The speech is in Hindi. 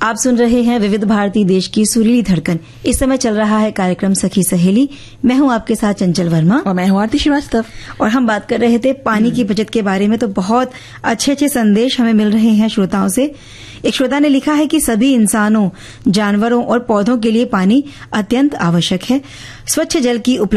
आप सुन रहे हैं विविध भारती, देश की सुरीली धड़कन। इस समय चल रहा है कार्यक्रम सखी सहेली। मैं हूं आपके साथ चंचल वर्मा और मैं हूं आरती श्रीवास्तव। और हम बात कर रहे थे पानी की बचत के बारे में। तो बहुत अच्छे अच्छे संदेश हमें मिल रहे हैं श्रोताओं से। एक श्रोता ने लिखा है कि सभी इंसानों, जानवरों और पौधों के लिए पानी अत्यंत आवश्यक है। स्वच्छ जल की